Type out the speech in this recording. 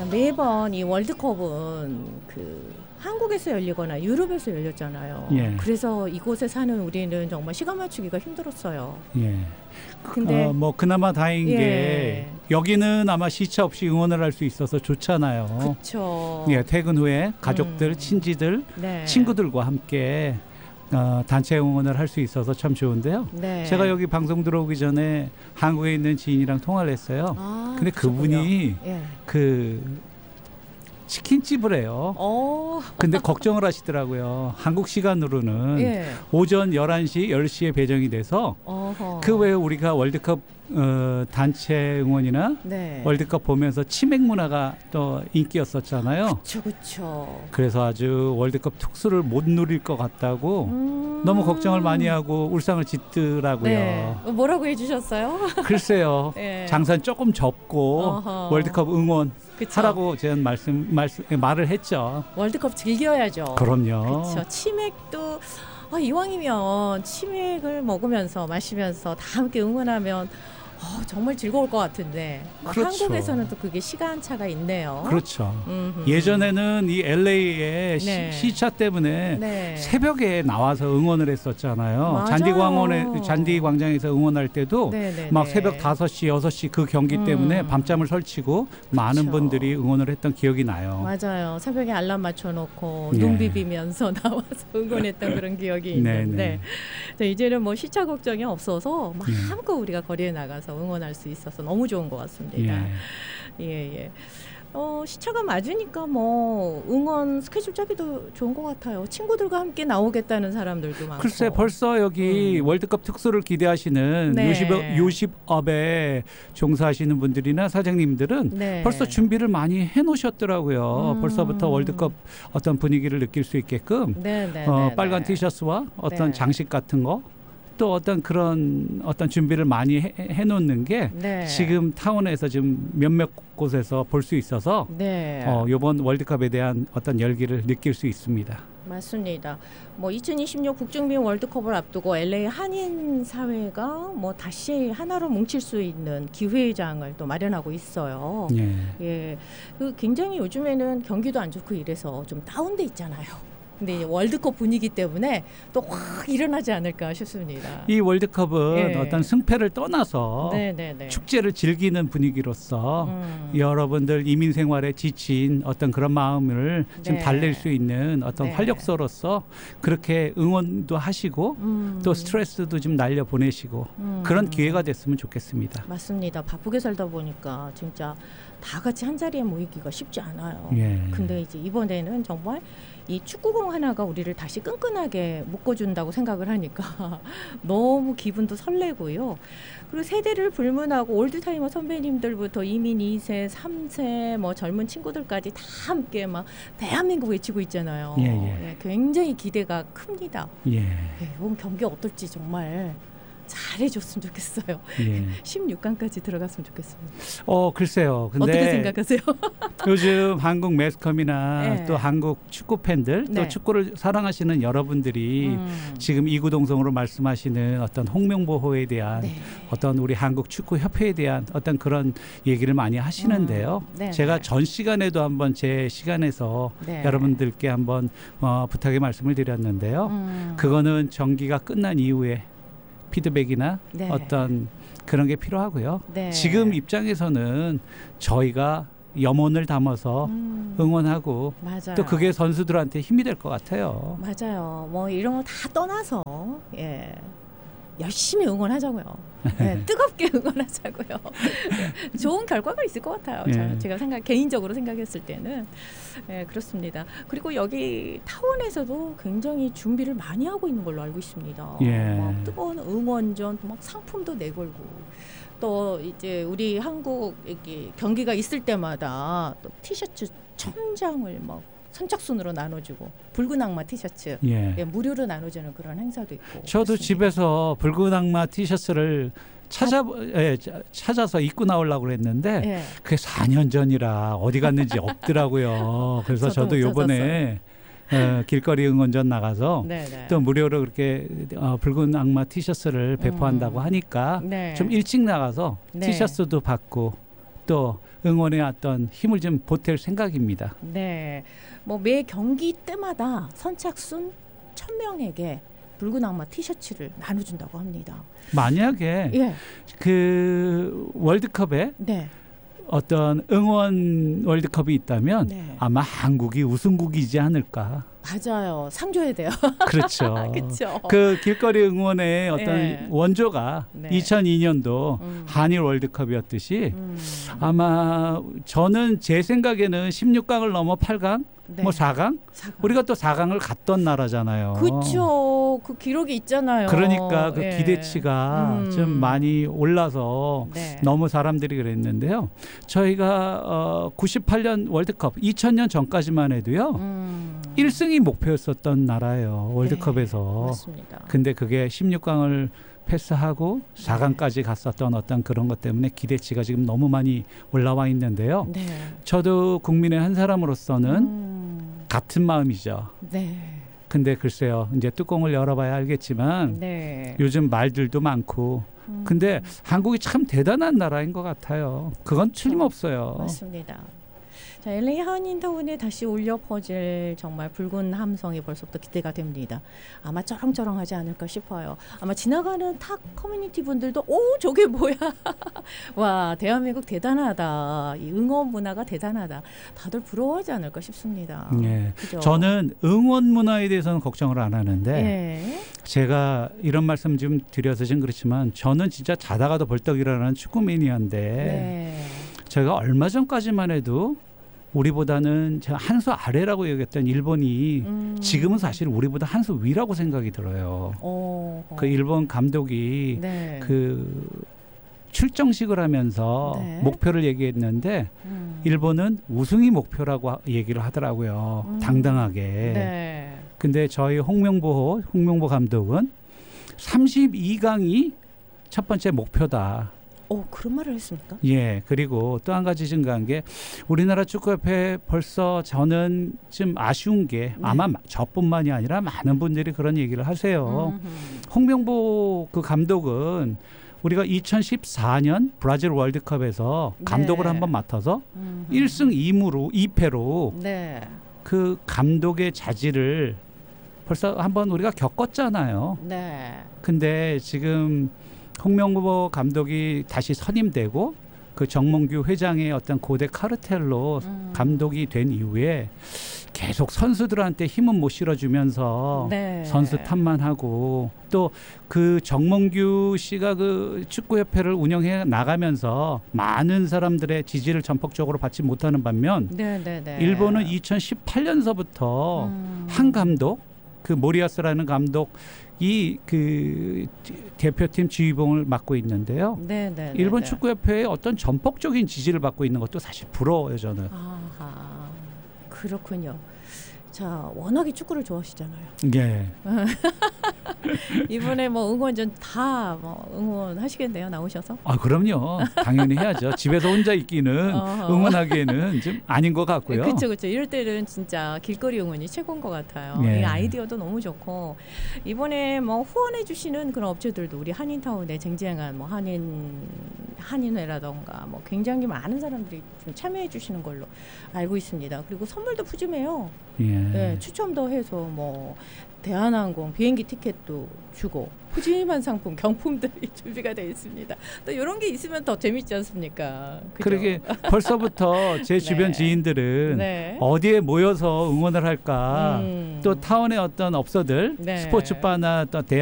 매번 이 월드컵은 한국에서 열리거나 유럽에서 열렸잖아요. 예. 그래서 이곳에 사는 우리는 정말 시간 맞추기가 힘들었어요. 예. 근데 그나마 다행인 예. 게 여기는 아마 시차 없이 응원을 할 수 있어서 좋잖아요. 그렇죠. 예, 퇴근 후에 가족들, 친지들, 네. 친구들과 함께 단체 응원을 할 수 있어서 참 좋은데요. 네. 제가 여기 방송 들어오기 전에 한국에 있는 지인이랑 통화를 했어요. 근데 그분이 예. 치킨집을 해요. 근데 걱정을 하시더라고요. 한국 시간으로는 예. 오전 11시, 10시에 배정이 돼서 그 외에 우리가 월드컵 단체 응원이나 네. 월드컵 보면서 치맥 문화가 또 인기였었잖아요. 그렇죠. 그래서 아주 월드컵 특수를 못 누릴 것 같다고 너무 걱정을 많이 하고 울상을 짓더라고요. 네. 뭐라고 해주셨어요? 글쎄요. 예. 장산 조금 접고 월드컵 응원 그쵸. 하라고 제가 말을 했죠. 월드컵 즐겨야죠. 그럼요. 그렇죠. 치맥도 이왕이면 치맥을 먹으면서 마시면서 다 함께 응원하면 정말 즐거울 것 같은데 그렇죠. 한국에서는 또 그게 시간차가 있네요. 그렇죠. 음흠. 예전에는 이 LA의 네. 시차 때문에 네. 새벽에 나와서 응원을 했었잖아요. 맞아요. 잔디 광장에서 응원할 때도 네네네. 막 새벽 5시, 6시 그 경기 때문에 밤잠을 설치고 많은 그렇죠. 분들이 응원을 했던 기억이 나요. 맞아요. 새벽에 알람 맞춰놓고 네. 눈 비비면서 나와서 응원했던 그런 기억이 있는데 이제는 뭐 시차 걱정이 없어서 마음껏 우리가 거리에 나가서 응원할 수 있어서 너무 좋은 것 같습니다. 예. 시차가 맞으니까 뭐 응원 스케줄 짜기도 좋은 것 같아요. 친구들과 함께 나오겠다는 사람들도 많고. 글쎄 벌써 여기 월드컵 특수를 기대하시는 네. 요식업에 종사하시는 분들이나 사장님들은 네. 벌써 준비를 많이 해놓으셨더라고요. 벌써부터 월드컵 어떤 분위기를 느낄 수 있게끔 빨간 티셔츠와 어떤 장식 같은 거 또 어떤 그런 준비를 많이 해놓는 게 지금 타운에서 지금 몇몇 곳에서 볼 수 있어서 이번 월드컵에 대한 어떤 열기를 느낄 수 있습니다. 맞습니다. 뭐 2026 북중미 월드컵을 앞두고 LA 한인 사회가 뭐 다시 하나로 뭉칠 수 있는 기회장을 또 마련하고 있어요. 예, 굉장히 요즘에는 경기도 안 좋고 이래서 좀 다운돼 있잖아요. 근데 이제 월드컵 분위기 때문에 또 확 일어나지 않을까 싶습니다. 이 월드컵은 어떤 승패를 떠나서 축제를 즐기는 분위기로서 여러분들 이민 생활에 지친 어떤 그런 마음을 좀 달랠 수 있는 어떤 활력소로서 그렇게 응원도 하시고 또 스트레스도 좀 날려 보내시고 그런 기회가 됐으면 좋겠습니다. 맞습니다. 바쁘게 살다 보니까 진짜 다 같이 한 자리에 모이기가 쉽지 않아요. 근데 이제 이번에는 정말 이 축구공 하나가 우리를 다시 끈끈하게 묶어준다고 생각을 하니까 너무 기분도 설레고요. 그리고 세대를 불문하고 올드타이머 선배님들부터 이민 2세, 3세, 뭐 젊은 친구들까지 다 함께 막 대한민국 외치고 있잖아요. 굉장히 기대가 큽니다. 이번 경기 어떨지 정말 잘해줬으면 좋겠어요. 16강까지 들어갔으면 좋겠습니다. 글쎄요. 근데 어떻게 생각하세요? 요즘 한국 매스컴이나 또 한국 축구 팬들 또 축구를 사랑하시는 여러분들이 지금 이구동성으로 말씀하시는 어떤 홍명보호에 대한 어떤 우리 한국 축구 협회에 대한 어떤 그런 얘기를 많이 하시는데요. 제가 전 시간에도 한번 제 시간에서 여러분들께 한번 부탁의 말씀을 드렸는데요. 그거는 경기가 끝난 이후에 피드백이나 어떤 그런 게 필요하고요. 지금 입장에서는 저희가 염원을 담아서 응원하고 또 그게 선수들한테 힘이 될 것 같아요. 맞아요. 뭐 이런 거 다 떠나서 열심히 응원하자고요. 뜨겁게 응원하자고요. 좋은 결과가 있을 것 같아요. 제가 개인적으로 생각했을 때는 그렇습니다. 그리고 여기 타운에서도 굉장히 준비를 많이 하고 있는 걸로 알고 있습니다. 막 뜨거운 응원전, 막 상품도 내걸고 또 이제 우리 한국 경기가 있을 때마다 또 티셔츠 1000장을 막 선착순으로 나눠주고 붉은 악마 티셔츠 무료로 나눠주는 그런 행사도 있고. 저도 그렇습니다. 집에서 붉은 악마 티셔츠를 찾아서 입고 나오려고 했는데 그게 4년 전이라 어디 갔는지 없더라고요. 그래서 저도 요번에 길거리 응원전 나가서 또 무료로 그렇게 붉은 악마 티셔츠를 배포한다고 하니까 좀 일찍 나가서 티셔츠도 받고 또 응원의 어떤 힘을 좀 보탤 생각입니다. 네, 뭐 매 경기 때마다 선착순 1,000명에게 붉은 악마 티셔츠를 나눠준다고 합니다. 만약에 예. 그 월드컵에 네. 어떤 응원 월드컵이 있다면 네. 아마 한국이 우승국이지 않을까. 맞아요. 상 줘야 돼요. 그렇죠. 그렇죠. 그 길거리 응원의 어떤 네. 원조가 네. 2002년도 한일 월드컵이었듯이 아마 저는 제 생각에는 16강을 넘어 8강, 네. 뭐 4강? 우리가 또 4강을 갔던 나라잖아요. 그렇죠. 그 기록이 있잖아요. 그러니까 그 예. 기대치가 좀 많이 올라서 네. 너무 사람들이 그랬는데요. 저희가 98년 월드컵 2000년 전까지만 해도요. 1승이 목표였었던 나라예요. 월드컵에서. 네, 맞습니다. 근데 그게 16강을 패스하고 4강까지 갔었던 어떤 그런 것 때문에 기대치가 지금 너무 많이 올라와 있는데요. 네. 저도 국민의 한 사람으로서는 같은 마음이죠. 네. 근데 글쎄요. 이제 뚜껑을 열어봐야 알겠지만 네. 요즘 말들도 많고 근데 한국이 참 대단한 나라인 것 같아요. 그건 틀림없어요. 맞습니다. 자, LA 한인타운에 다시 울려 퍼질 정말 붉은 함성이 벌써부터 기대가 됩니다. 아마 쩌렁쩌렁하지 않을까 싶어요. 아마 지나가는 타 커뮤니티 분들도 오 저게 뭐야. 와 대한민국 대단하다. 이 응원 문화가 대단하다. 다들 부러워하지 않을까 싶습니다. 네. 그죠? 저는 응원 문화에 대해서는 걱정을 안 하는데 네. 제가 이런 말씀 좀 드려서 좀 그렇지만 저는 진짜 자다가도 벌떡 일어나는 축구 매니아인데 네. 제가 얼마 전까지만 해도 우리보다는 제가 한 수 아래라고 여겼던 일본이 지금은 사실 우리보다 한 수 위라고 생각이 들어요. 그 일본 감독이 네. 그 출정식을 하면서 네. 목표를 얘기했는데 일본은 우승이 목표라고 얘기를 하더라고요. 당당하게. 네. 근데 저희 홍명보 감독은 32강이 첫 번째 목표다. 그런 말을 했습니까? 예, 그리고 또 한 가지 증가한 게 우리나라 축구협회 벌써 저는 좀 아쉬운 게 아마 저뿐만이 아니라 많은 분들이 그런 얘기를 하세요. 홍명보 그 감독은 우리가 2014년 브라질 월드컵에서 감독을 한번 맡아서 1승 2패로 네. 그 감독의 자질을 벌써 한번 우리가 겪었잖아요. 네. 근데 지금 홍명보 감독이 다시 선임되고 그 정몽규 회장의 어떤 고대 카르텔로 감독이 된 이후에 계속 선수들한테 힘은 못 실어주면서 네. 선수 탓만 하고 또 그 정몽규 씨가 그 축구협회를 운영해 나가면서 많은 사람들의 지지를 전폭적으로 받지 못하는 반면 일본은 2018년서부터 한 감독 그 모리아스라는 감독이 그 대표팀 지휘봉을 맡고 있는데요. 일본 축구협회의 어떤 전폭적인 지지를 받고 있는 것도 사실 부러워요, 저는. 아하, 그렇군요. 자, 워낙에 축구를 좋아하시잖아요. 예. 이번에 뭐 응원전 다 뭐 응원하시겠네요, 나오셔서. 아, 그럼요. 당연히 해야죠. 집에서 혼자 있기는 응원하기에는 좀 아닌 것 같고요. 그렇죠. 이럴 때는 진짜 길거리 응원이 최고인 것 같아요. 예. 이 아이디어도 너무 좋고 이번에 뭐 후원해주시는 그런 업체들도 우리 한인타운에 쟁쟁한 뭐 한인회라던가 뭐 굉장히 많은 사람들이 좀 참여해주시는 걸로 알고 있습니다. 그리고 선물도 푸짐해요. 예. 네, 추첨도 해서 뭐 대한항공 비행기 티켓도 주고 푸짐한 상품 경품들이 준비가 되어 있습니다. 또 이런 게 있으면 더 재밌지 않습니까? 그죠? 그러게 벌써부터 제 주변 지인들은 어디에 모여서 응원을 할까 또 타운의 어떤 업소들 스포츠바나 또